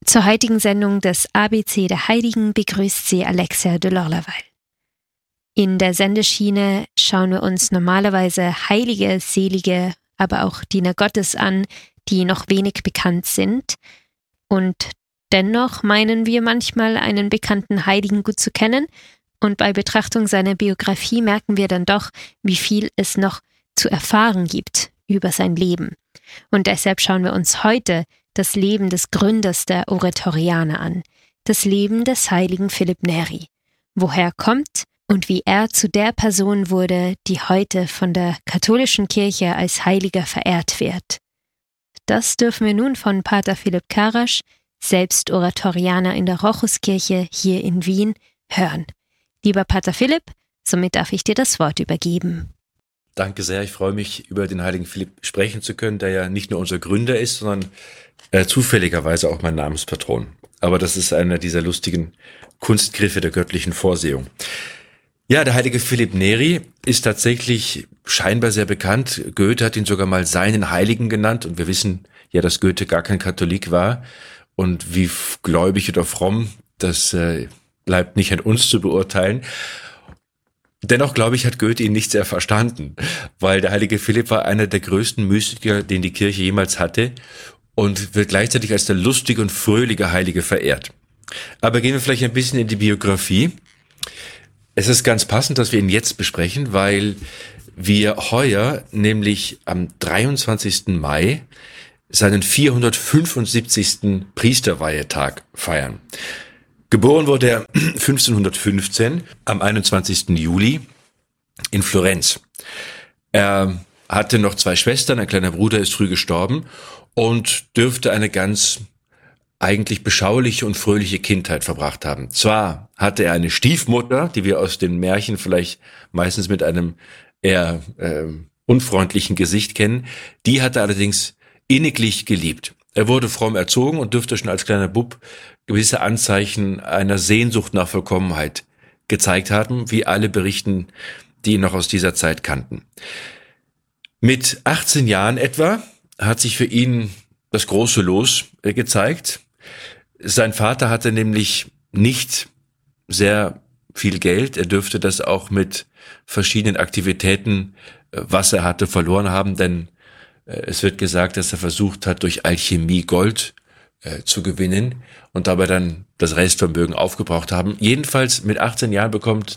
Zur heutigen Sendung des ABC der Heiligen begrüßt sie Alexia de Lorlaval. In der Sendeschiene schauen wir uns normalerweise Heilige, Selige, aber auch Diener Gottes an, die noch wenig bekannt sind. Und dennoch meinen wir manchmal, einen bekannten Heiligen gut zu kennen. Und bei Betrachtung seiner Biografie merken wir dann doch, wie viel es noch zu erfahren gibt über sein Leben. Und deshalb schauen wir uns heute das Leben des Gründers der Oratorianer an, das Leben des heiligen Philipp Neri, woher er kommt und wie er zu der Person wurde, die heute von der katholischen Kirche als Heiliger verehrt wird. Das dürfen wir nun von Pater Philipp Karasch, selbst Oratorianer in der Rochuskirche hier in Wien, hören. Lieber Pater Philipp, somit darf ich dir das Wort übergeben. Danke sehr, ich freue mich, über den heiligen Philipp sprechen zu können, der ja nicht nur unser Gründer ist, sondern zufälligerweise auch mein Namenspatron. Aber das ist einer dieser lustigen Kunstgriffe der göttlichen Vorsehung. Ja, der heilige Philipp Neri ist tatsächlich scheinbar sehr bekannt. Goethe hat ihn sogar mal seinen Heiligen genannt und wir wissen ja, dass Goethe gar kein Katholik war. Und wie gläubig oder fromm, das bleibt nicht an uns zu beurteilen. Dennoch, glaube ich, hat Goethe ihn nicht sehr verstanden, weil der heilige Philipp war einer der größten Mystiker, den die Kirche jemals hatte und wird gleichzeitig als der lustige und fröhliche Heilige verehrt. Aber gehen wir vielleicht ein bisschen in die Biografie. Es ist ganz passend, dass wir ihn jetzt besprechen, weil wir heuer, nämlich am 23. Mai, seinen 475. Priesterweihetag feiern. Geboren wurde er 1515 am 21. Juli in Florenz. Er hatte noch 2 Schwestern, ein kleiner Bruder ist früh gestorben und dürfte eine ganz eigentlich beschauliche und fröhliche Kindheit verbracht haben. Zwar hatte er eine Stiefmutter, die wir aus den Märchen vielleicht meistens mit einem eher unfreundlichen Gesicht kennen, die hatte allerdings inniglich geliebt. Er wurde fromm erzogen und dürfte schon als kleiner Bub gewisse Anzeichen einer Sehnsucht nach Vollkommenheit gezeigt haben, wie alle berichten, die ihn noch aus dieser Zeit kannten. Mit 18 Jahren etwa hat sich für ihn das große Los gezeigt. Sein Vater hatte nämlich nicht sehr viel Geld. Er dürfte das auch mit verschiedenen Aktivitäten, was er hatte, verloren haben, denn es wird gesagt, dass er versucht hat, durch Alchemie Gold zu gewinnen und dabei dann das Restvermögen aufgebraucht haben. Jedenfalls mit 18 Jahren bekommt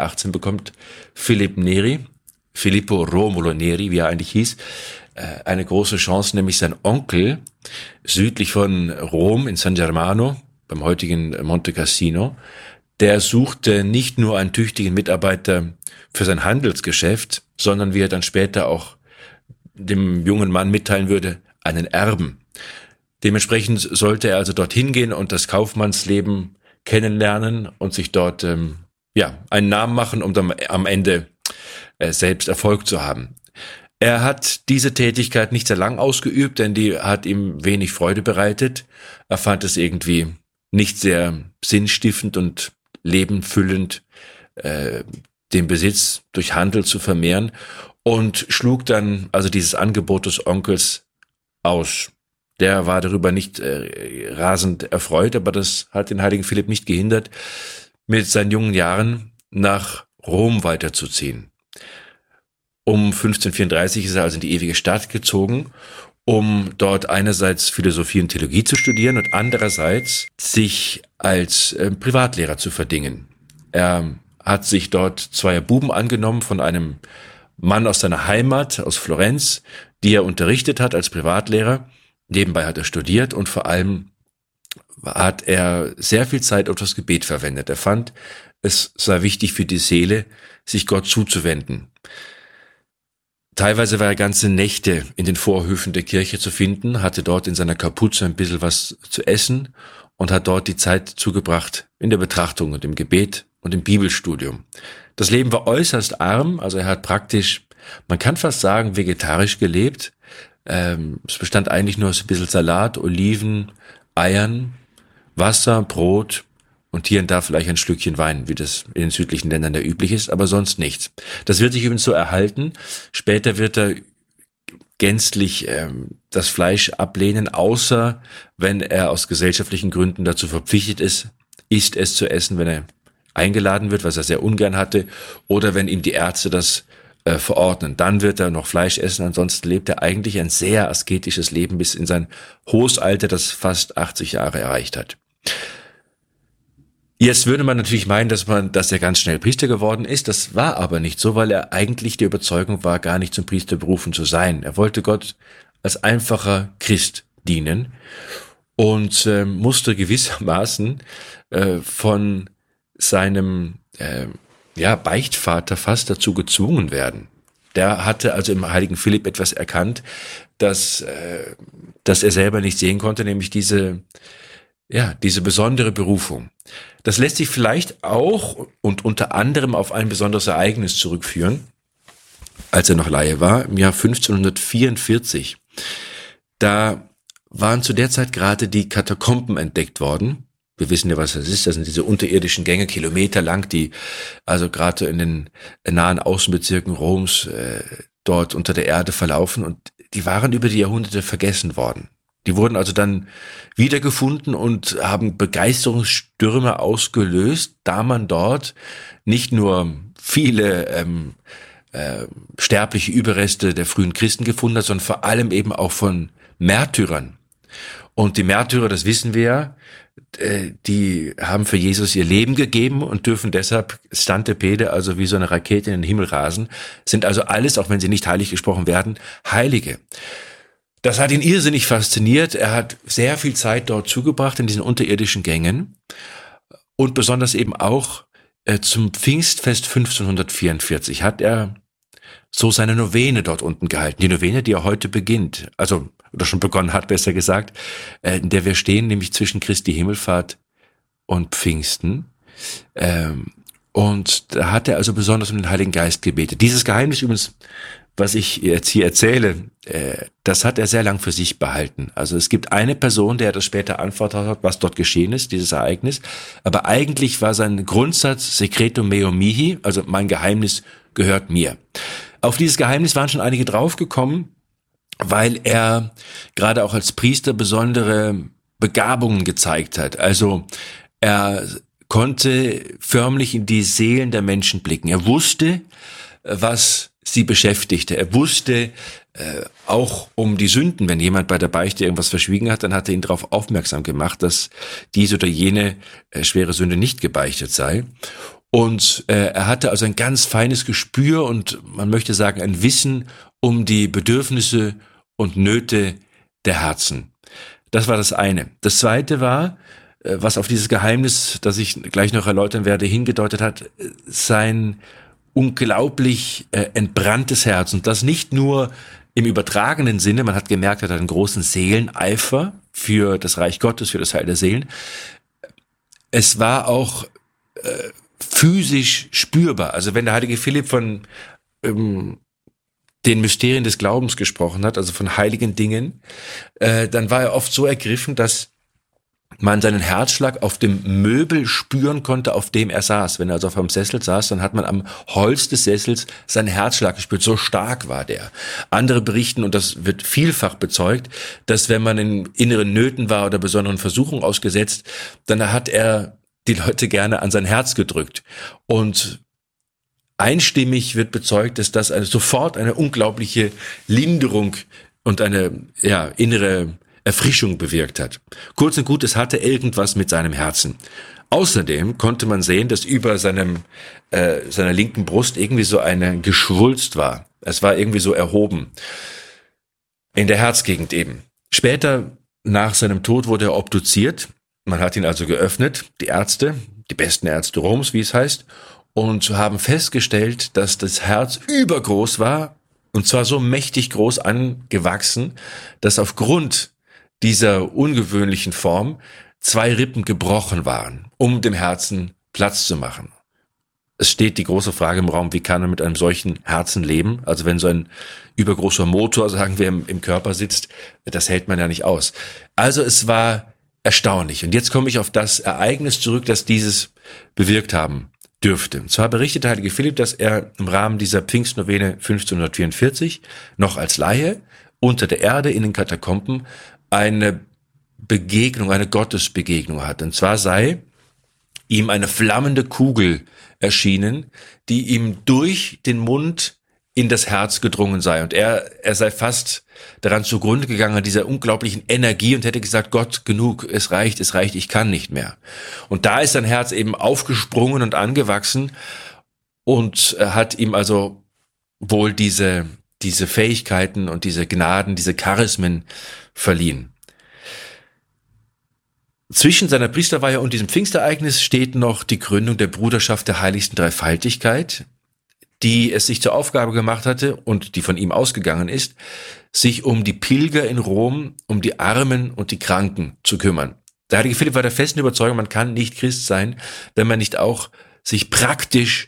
Philipp Neri, Filippo Romulo Neri, wie er eigentlich hieß, eine große Chance, nämlich sein Onkel südlich von Rom in San Germano, beim heutigen Monte Cassino, der suchte nicht nur einen tüchtigen Mitarbeiter für sein Handelsgeschäft, sondern wie er dann später auch dem jungen Mann mitteilen würde, einen Erben. Dementsprechend sollte er also dorthin gehen und das Kaufmannsleben kennenlernen und sich dort einen Namen machen, um dann am Ende selbst Erfolg zu haben. Er hat diese Tätigkeit nicht sehr lang ausgeübt, denn die hat ihm wenig Freude bereitet. Er fand es irgendwie nicht sehr sinnstiftend und lebenfüllend, den Besitz durch Handel zu vermehren und schlug dann also dieses Angebot des Onkels aus. Der war darüber nicht rasend erfreut, aber das hat den heiligen Philipp nicht gehindert, mit seinen jungen Jahren nach Rom weiterzuziehen. Um 1534 ist er also in die ewige Stadt gezogen, um dort einerseits Philosophie und Theologie zu studieren und andererseits sich als Privatlehrer zu verdingen. Er hat sich dort 2 Buben angenommen von einem Mann aus seiner Heimat, aus Florenz, die er unterrichtet hat als Privatlehrer. Nebenbei hat er studiert und vor allem hat er sehr viel Zeit auf das Gebet verwendet. Er fand, es sei wichtig für die Seele, sich Gott zuzuwenden. Teilweise war er ganze Nächte in den Vorhöfen der Kirche zu finden, hatte dort in seiner Kapuze ein bisschen was zu essen und hat dort die Zeit zugebracht in der Betrachtung und im Gebet und im Bibelstudium. Das Leben war äußerst arm, also er hat praktisch, man kann fast sagen, vegetarisch gelebt. Es bestand eigentlich nur aus ein bisschen Salat, Oliven, Eiern, Wasser, Brot und hier und da vielleicht ein Schlückchen Wein, wie das in den südlichen Ländern der üblich ist, aber sonst nichts. Das wird sich übrigens so erhalten. Später wird er gänzlich das Fleisch ablehnen, außer wenn er aus gesellschaftlichen Gründen dazu verpflichtet ist es zu essen, wenn er eingeladen wird, was er sehr ungern hatte, oder wenn ihm die Ärzte das verordnen. Dann wird er noch Fleisch essen, ansonsten lebt er eigentlich ein sehr asketisches Leben bis in sein hohes Alter, das fast 80 Jahre erreicht hat. Jetzt würde man natürlich meinen, dass er ganz schnell Priester geworden ist. Das war aber nicht so, weil er eigentlich der Überzeugung war, gar nicht zum Priester berufen zu sein. Er wollte Gott als einfacher Christ dienen und musste gewissermaßen von seinem Beichtvater fast dazu gezwungen werden. Der hatte also im heiligen Philipp etwas erkannt, dass er selber nicht sehen konnte, nämlich diese besondere Berufung. Das lässt sich vielleicht auch und unter anderem auf ein besonderes Ereignis zurückführen, als er noch Laie war, im Jahr 1544. Da waren zu der Zeit gerade die Katakomben entdeckt worden. Wir wissen ja, was das ist. Das sind diese unterirdischen Gänge, kilometerlang, die also gerade in den nahen Außenbezirken Roms dort unter der Erde verlaufen. Und die waren über die Jahrhunderte vergessen worden. Die wurden also dann wiedergefunden und haben Begeisterungsstürme ausgelöst, da man dort nicht nur viele sterbliche Überreste der frühen Christen gefunden hat, sondern vor allem eben auch von Märtyrern. Und die Märtyrer, das wissen wir ja, die haben für Jesus ihr Leben gegeben und dürfen deshalb Stante Pede, also wie so eine Rakete in den Himmel rasen, sind also alles, auch wenn sie nicht heilig gesprochen werden, Heilige. Das hat ihn irrsinnig fasziniert. Er hat sehr viel Zeit dort zugebracht in diesen unterirdischen Gängen und besonders eben auch zum Pfingstfest 1544 hat er so seine Novene dort unten gehalten. Die Novene, die er heute beginnt, oder schon begonnen hat, besser gesagt, in der wir stehen, nämlich zwischen Christi Himmelfahrt und Pfingsten. Und da hat er also besonders um den Heiligen Geist gebetet. Dieses Geheimnis übrigens, was ich jetzt hier erzähle, das hat er sehr lang für sich behalten. Also es gibt eine Person, der das später antwortet hat, was dort geschehen ist, dieses Ereignis. Aber eigentlich war sein Grundsatz Secretum meo mihi, also mein Geheimnis gehört mir. Auf dieses Geheimnis waren schon einige draufgekommen, weil er gerade auch als Priester besondere Begabungen gezeigt hat. Also er konnte förmlich in die Seelen der Menschen blicken. Er wusste, was sie beschäftigte. Er wusste auch um die Sünden. Wenn jemand bei der Beichte irgendwas verschwiegen hat, dann hat er ihn darauf aufmerksam gemacht, dass diese oder jene schwere Sünde nicht gebeichtet sei. Und er hatte also ein ganz feines Gespür und man möchte sagen ein Wissen um die Bedürfnisse und Nöte der Herzen. Das war das eine. Das zweite war, was auf dieses Geheimnis, das ich gleich noch erläutern werde, hingedeutet hat, sein unglaublich entbranntes Herz. Und das nicht nur im übertragenen Sinne, man hat gemerkt, er hat einen großen Seeleneifer für das Reich Gottes, für das Heil der Seelen. Es war auch physisch spürbar. Also wenn der heilige Philipp von den Mysterien des Glaubens gesprochen hat, also von heiligen Dingen, dann war er oft so ergriffen, dass man seinen Herzschlag auf dem Möbel spüren konnte, auf dem er saß. Wenn er also auf einem Sessel saß, dann hat man am Holz des Sessels seinen Herzschlag gespürt. So stark war der. Andere berichten, und das wird vielfach bezeugt, dass wenn man in inneren Nöten war oder besonderen Versuchungen ausgesetzt, dann hat er die Leute gerne an sein Herz gedrückt. Und einstimmig wird bezeugt, dass das sofort eine unglaubliche Linderung und eine innere Erfrischung bewirkt hat. Kurz und gut, es hatte irgendwas mit seinem Herzen. Außerdem konnte man sehen, dass über seiner linken Brust irgendwie so eine Geschwulst war. Es war irgendwie so erhoben. In der Herzgegend eben. Später, nach seinem Tod, wurde er obduziert. Man hat ihn also geöffnet, die Ärzte, die besten Ärzte Roms, wie es heißt, und haben festgestellt, dass das Herz übergroß war, und zwar so mächtig groß angewachsen, dass aufgrund dieser ungewöhnlichen Form 2 Rippen gebrochen waren, um dem Herzen Platz zu machen. Es steht die große Frage im Raum, wie kann man mit einem solchen Herzen leben? Also wenn so ein übergroßer Motor, sagen wir, im Körper sitzt, das hält man ja nicht aus. Also es war erstaunlich. Und jetzt komme ich auf das Ereignis zurück, das dieses bewirkt haben dürfte. Und zwar berichtet heilige Philipp, dass er im Rahmen dieser Pfingstnovene 1544 noch als Laie unter der Erde in den Katakomben eine Begegnung, eine Gottesbegegnung hat. Und zwar sei ihm eine flammende Kugel erschienen, die ihm durch den Mund in das Herz gedrungen sei. Und er sei fast daran zugrunde gegangen, an dieser unglaublichen Energie, und hätte gesagt, Gott, genug, es reicht, ich kann nicht mehr. Und da ist sein Herz eben aufgesprungen und angewachsen und hat ihm also wohl diese Fähigkeiten und diese Gnaden, diese Charismen verliehen. Zwischen seiner Priesterweihe und diesem Pfingstereignis steht noch die Gründung der Bruderschaft der Heiligsten Dreifaltigkeit, die es sich zur Aufgabe gemacht hatte und die von ihm ausgegangen ist, sich um die Pilger in Rom, um die Armen und die Kranken zu kümmern. Der heilige Philipp war der festen Überzeugung, man kann nicht Christ sein, wenn man nicht auch sich praktisch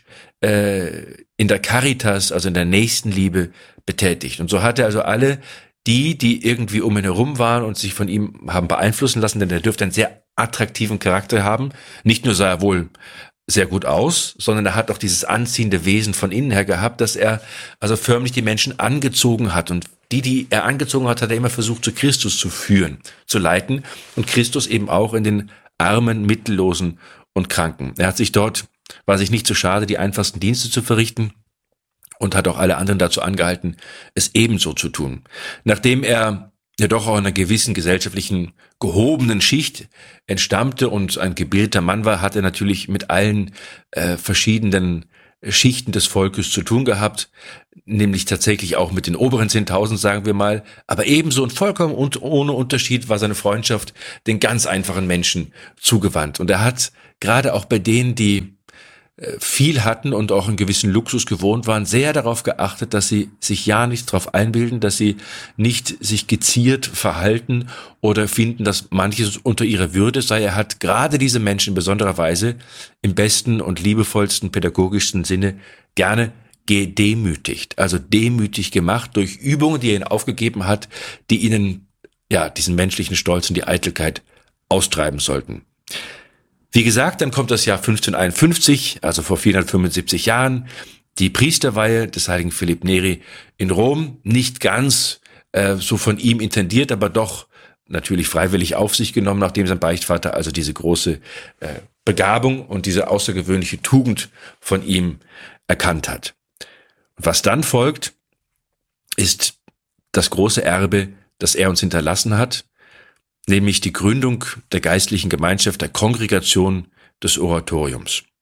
in der Caritas, also in der Nächstenliebe, betätigt. Und so hat er also alle die irgendwie um ihn herum waren und sich von ihm haben beeinflussen lassen, denn er dürfte einen sehr attraktiven Charakter haben. Nicht nur sah er wohl sehr gut aus, sondern er hat auch dieses anziehende Wesen von innen her gehabt, dass er also förmlich die Menschen angezogen hat. Und die er angezogen hat, hat er immer versucht, zu Christus zu führen, zu leiten. Und Christus eben auch in den Armen, Mittellosen und Kranken. Er hat sich dort, war sich nicht zu schade, die einfachsten Dienste zu verrichten, und hat auch alle anderen dazu angehalten, es ebenso zu tun. Nachdem er ja doch auch einer gewissen gesellschaftlichen gehobenen Schicht entstammte und ein gebildeter Mann war, hat er natürlich mit allen verschiedenen Schichten des Volkes zu tun gehabt, nämlich tatsächlich auch mit den oberen 10.000, sagen wir mal, aber ebenso und vollkommen und ohne Unterschied war seine Freundschaft den ganz einfachen Menschen zugewandt. Und er hat gerade auch bei denen, die viel hatten und auch einen gewissen Luxus gewohnt waren, sehr darauf geachtet, dass sie sich ja nicht darauf einbilden, dass sie nicht sich geziert verhalten oder finden, dass manches unter ihrer Würde sei. Er hat gerade diese Menschen in besonderer Weise im besten und liebevollsten pädagogischsten Sinne gerne gedemütigt, also demütig gemacht durch Übungen, die er ihnen aufgegeben hat, die ihnen ja diesen menschlichen Stolz und die Eitelkeit austreiben sollten. Wie gesagt, dann kommt das Jahr 1551, also vor 475 Jahren, die Priesterweihe des heiligen Philipp Neri in Rom, nicht ganz so von ihm intendiert, aber doch natürlich freiwillig auf sich genommen, nachdem sein Beichtvater also diese große Begabung und diese außergewöhnliche Tugend von ihm erkannt hat. Und was dann folgt, ist das große Erbe, das er uns hinterlassen hat, nämlich die Gründung der geistlichen Gemeinschaft, der Kongregation des Oratoriums.